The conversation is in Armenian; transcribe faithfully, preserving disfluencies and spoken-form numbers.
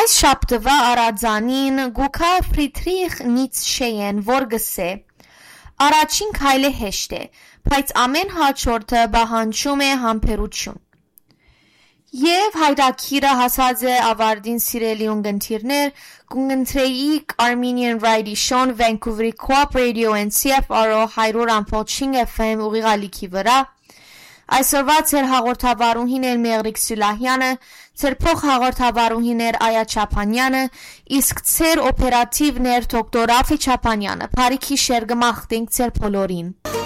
Այս շաբթվա առածանին գուքա Ֆրիդրիխ Նիցշեեն, որ գսե. առաջին քայլը հեշտ է, բայց ամեն հաջորդը պահանջում է համբերություն։ Եվ հայրաքիրը հասած է ավարտին սիրելի ունգընթիրներ, կունգընտրեիք Armenian Radio Show Vancouver Co-op Radio and C F R O one hundred point five F M ուղիղալիքի վրա։ Այսօրվա ծեր հաղորդավարուհին էր Մեղրիկ Սուլահյանը, ծեր փոխ հաղորդավարուհին էր Այա Չապանյանը, իսկ ծեր օպերատիվն էր դոկտոր Ռաֆի Չապանյանը։ Բարիքի շեր գմախտենք ծեր բոլորին։